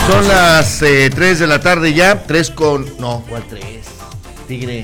Son las 3 de la tarde ya, 3 con... No, ¿cuál 3? Tigre.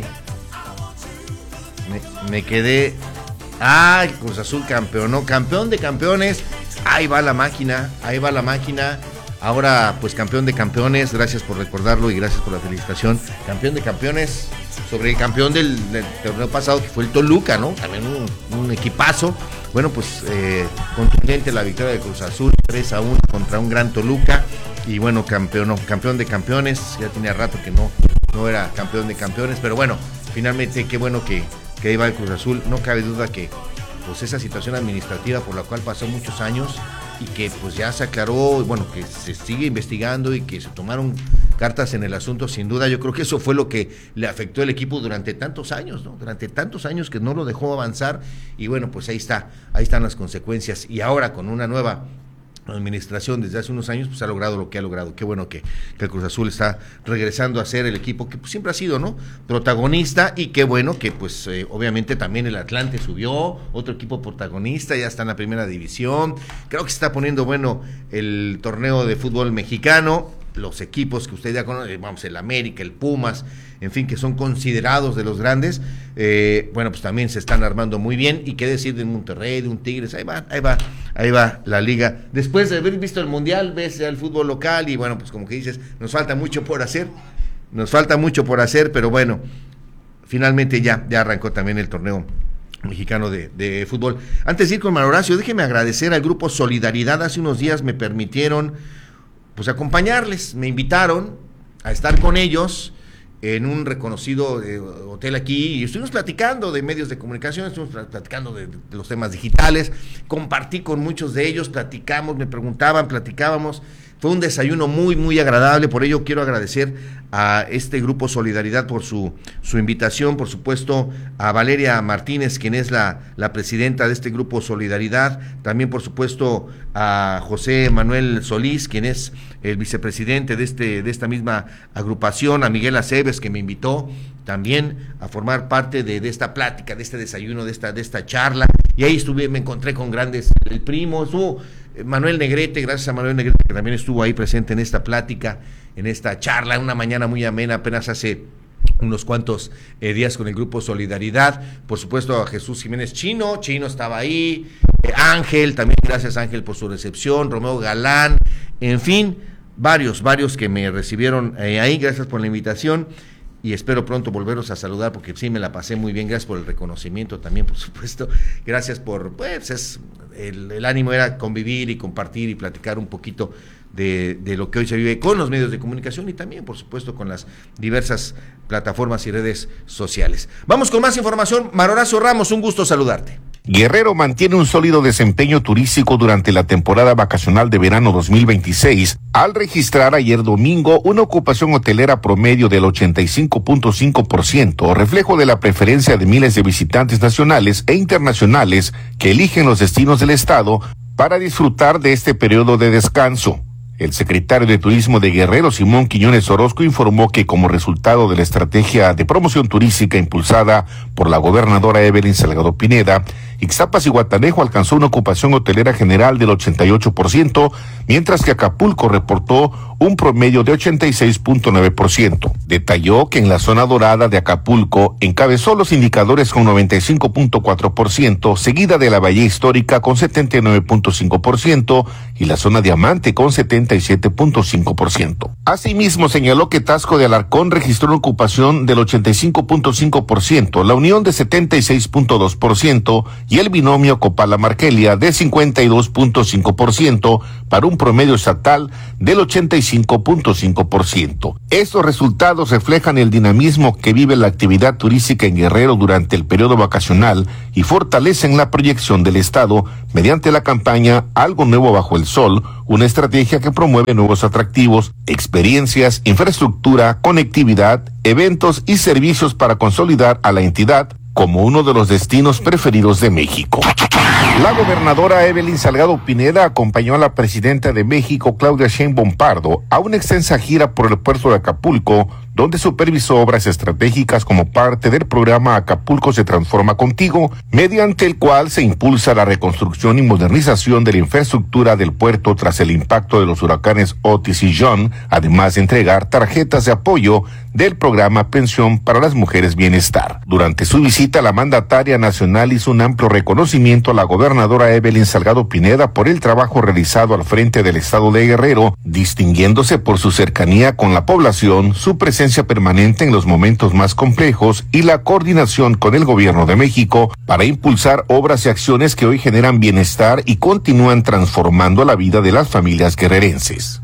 Me quedé... ¡Ay, Cruz Azul campeón! No, campeón de campeones. Ahí va la máquina, ahí va la máquina. Ahora, pues campeón de campeones, gracias por recordarlo y gracias por la felicitación. Campeón de campeones sobre el campeón del torneo pasado, que fue el Toluca, ¿no? También un equipazo. Bueno, pues contundente la victoria de Cruz Azul, 3-1 contra un gran Toluca. Y bueno, campeón de campeones. Ya tenía rato que no era campeón de campeones, pero bueno, finalmente qué bueno que ahí va el Cruz Azul. No cabe duda que pues esa situación administrativa por la cual pasó muchos años y que pues ya se aclaró, bueno, que se sigue investigando y que se tomaron cartas en el asunto, sin duda. Yo creo que eso fue lo que le afectó al equipo durante tantos años, ¿no? Durante tantos años que no lo dejó avanzar y bueno, pues ahí están las consecuencias. Y ahora con una nueva administración desde hace unos años, pues ha logrado lo que ha logrado. Qué bueno que el Cruz Azul está regresando a ser el equipo que pues, siempre ha sido, ¿no? Protagonista, y qué bueno que pues obviamente también el Atlante subió, otro equipo protagonista, ya está en la primera división. Creo que se está poniendo bueno el torneo de fútbol mexicano. Los equipos que usted ya conoce, vamos, el América, el Pumas, en fin, que son considerados de los grandes, bueno, pues también se están armando muy bien. Y qué decir de Monterrey, de un Tigres, ahí va la liga. Después de haber visto el Mundial, ves ya el fútbol local y bueno, pues como que dices, nos falta mucho por hacer, pero bueno, finalmente ya arrancó también el torneo mexicano de fútbol. Antes de ir con Manuel Horacio, déjeme agradecer al grupo Solidaridad. Hace unos días me permitieron pues acompañarles, me invitaron a estar con ellos en un reconocido hotel aquí y estuvimos platicando de medios de comunicación, estuvimos platicando de los temas digitales, compartí con muchos de ellos, platicamos, me preguntaban, platicábamos. Fue un desayuno muy, muy agradable. Por ello quiero agradecer a este grupo Solidaridad por su invitación, por supuesto a Valeria Martínez, quien es la presidenta de este grupo Solidaridad, también por supuesto a José Manuel Solís, quien es el vicepresidente de esta misma agrupación, a Miguel Aceves, que me invitó también a formar parte de esta plática, de este desayuno, de esta charla, y ahí me encontré con grandes, el primo, estuvo Manuel Negrete, gracias a Manuel Negrete que también estuvo ahí presente en esta plática, en esta charla, una mañana muy amena, apenas hace unos cuantos días con el grupo Solidaridad. Por supuesto a Jesús Jiménez Chino estaba ahí, Ángel, también gracias Ángel por su recepción, Romeo Galán, en fin, varios que me recibieron ahí, gracias por la invitación. Y espero pronto volveros a saludar porque sí me la pasé muy bien. Gracias por el reconocimiento también, por supuesto. Gracias por, pues, el ánimo era convivir y compartir y platicar un poquito de lo que hoy se vive con los medios de comunicación y también, por supuesto, con las diversas plataformas y redes sociales. Vamos con más información. Horacio Ramos, un gusto saludarte. Guerrero mantiene un sólido desempeño turístico durante la temporada vacacional de verano 2026, al registrar ayer domingo una ocupación hotelera promedio del 85.5%, reflejo de la preferencia de miles de visitantes nacionales e internacionales que eligen los destinos del estado para disfrutar de este periodo de descanso. El secretario de Turismo de Guerrero, Simón Quiñones Orozco, informó que como resultado de la estrategia de promoción turística impulsada por la gobernadora Evelyn Salgado Pineda, Ixtapas y Guatanejo alcanzó una ocupación hotelera general del 88%, mientras que Acapulco reportó un promedio de 86.9%. Detalló que en la zona dorada de Acapulco encabezó los indicadores con 95.4%, seguida de la Bahía Histórica con 79.5% y la zona Diamante con 77.5%. Asimismo, señaló que Taxco de Alarcón registró una ocupación del 85.5%, La Unión de 76.2% y el binomio Copala-Marquelia de 52.5% para un promedio estatal del 85.5%. Estos resultados reflejan el dinamismo que vive la actividad turística en Guerrero durante el periodo vacacional y fortalecen la proyección del Estado mediante la campaña Algo Nuevo Bajo el Sol, una estrategia que promueve nuevos atractivos, experiencias, infraestructura, conectividad, eventos y servicios para consolidar a la entidad como uno de los destinos preferidos de México. La gobernadora Evelyn Salgado Pineda acompañó a la presidenta de México, Claudia Sheinbaum Pardo, a una extensa gira por el puerto de Acapulco, donde supervisó obras estratégicas como parte del programa Acapulco se transforma contigo, mediante el cual se impulsa la reconstrucción y modernización de la infraestructura del puerto tras el impacto de los huracanes Otis y John, además de entregar tarjetas de apoyo del programa Pensión para las Mujeres Bienestar. Durante su visita, la mandataria nacional hizo un amplio reconocimiento a la gobernadora Evelyn Salgado Pineda por el trabajo realizado al frente del estado de Guerrero, distinguiéndose por su cercanía con la población, su presencia permanente en los momentos más complejos y la coordinación con el gobierno de México para impulsar obras y acciones que hoy generan bienestar y continúan transformando la vida de las familias guerrerenses.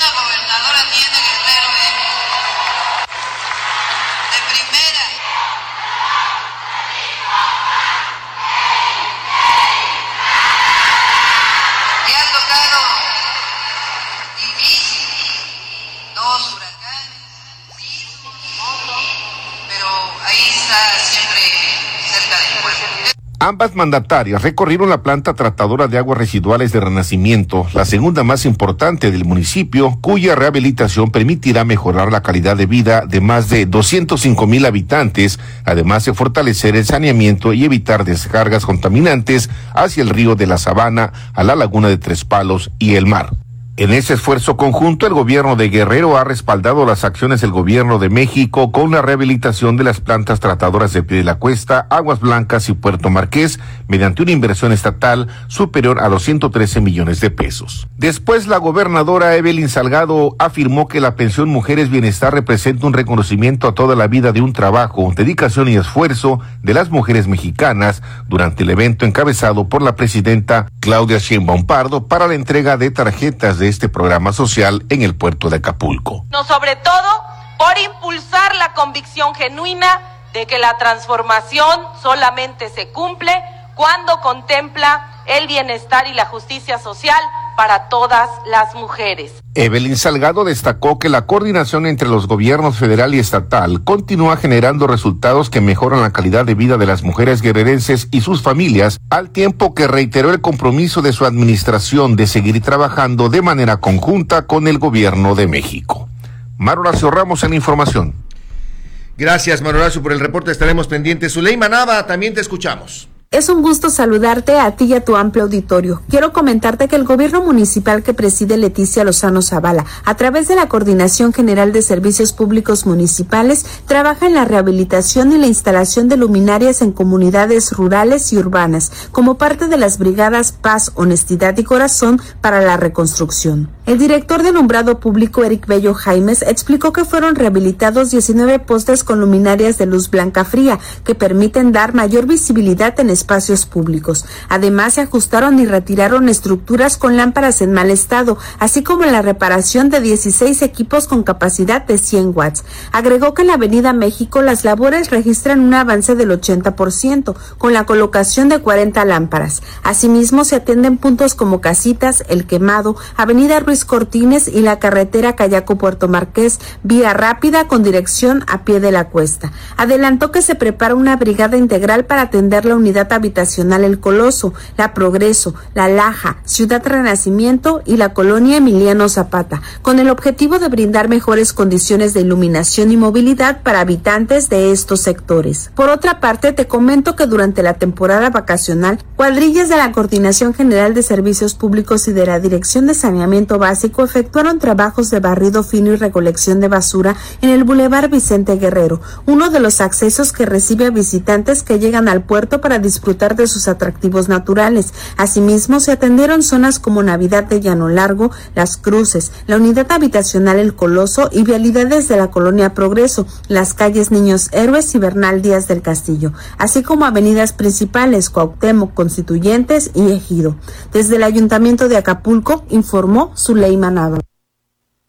Ambas mandatarias recorrieron la planta tratadora de aguas residuales de Renacimiento, la segunda más importante del municipio, cuya rehabilitación permitirá mejorar la calidad de vida de más de 205,000 habitantes, además de fortalecer el saneamiento y evitar descargas contaminantes hacia el río de la Sabana, a la laguna de Tres Palos y el mar. En ese esfuerzo conjunto, el gobierno de Guerrero ha respaldado las acciones del gobierno de México con la rehabilitación de las plantas tratadoras de Pie de la Cuesta, Aguas Blancas y Puerto Marqués, mediante una inversión estatal superior a los 113 millones de pesos. Después, la gobernadora Evelyn Salgado afirmó que la pensión Mujeres Bienestar representa un reconocimiento a toda la vida de un trabajo, dedicación y esfuerzo de las mujeres mexicanas durante el evento encabezado por la presidenta Claudia Sheinbaum Pardo para la entrega de tarjetas de este programa social en el puerto de Acapulco. No, sobre todo por impulsar la convicción genuina de que la transformación solamente se cumple cuando contempla el bienestar y la justicia social para todas las mujeres. Evelyn Salgado destacó que la coordinación entre los gobiernos federal y estatal continúa generando resultados que mejoran la calidad de vida de las mujeres guerrerenses y sus familias, al tiempo que reiteró el compromiso de su administración de seguir trabajando de manera conjunta con el gobierno de México. Mario Horacio Ramos en la información. Gracias, Mario Horacio, por el reporte. Estaremos pendientes. Zuleima Nava, también te escuchamos. Es un gusto saludarte a ti y a tu amplio auditorio. Quiero comentarte que el gobierno municipal que preside Leticia Lozano Zavala, a través de la Coordinación General de Servicios Públicos Municipales, trabaja en la rehabilitación y la instalación de luminarias en comunidades rurales y urbanas, como parte de las brigadas Paz, Honestidad y Corazón para la reconstrucción. El director del Alumbrado Público, Eric Bello Jaimes, explicó que fueron rehabilitados 19 postes con luminarias de luz blanca fría que permiten dar mayor visibilidad en espacios públicos. Además, se ajustaron y retiraron estructuras con lámparas en mal estado, así como la reparación de 16 equipos con capacidad de 100 watts. Agregó que en la Avenida México las labores registran un avance del 80%, con la colocación de 40 lámparas. Asimismo, se atienden puntos como Casitas, El Quemado, Avenida Ruiz Cortines y la carretera Cayaco-Puerto Marqués, vía rápida con dirección a Pie de la Cuesta. Adelantó que se prepara una brigada integral para atender la unidad habitacional El Coloso, la Progreso, la Laja, Ciudad Renacimiento y la colonia Emiliano Zapata, con el objetivo de brindar mejores condiciones de iluminación y movilidad para habitantes de estos sectores. Por otra parte, te comento que durante la temporada vacacional, cuadrillas de la Coordinación General de Servicios Públicos y de la Dirección de Saneamiento Básico efectuaron trabajos de barrido fino y recolección de basura en el Boulevard Vicente Guerrero, uno de los accesos que recibe a visitantes que llegan al puerto para disfrutar de sus atractivos naturales. Asimismo, se atendieron zonas como Navidad de Llano Largo, Las Cruces, la unidad habitacional El Coloso y vialidades de la colonia Progreso, las calles Niños Héroes y Bernal Díaz del Castillo, así como avenidas principales Cuauhtémoc, Constituyentes y Ejido. Desde el Ayuntamiento de Acapulco, informó Zuleima Nava.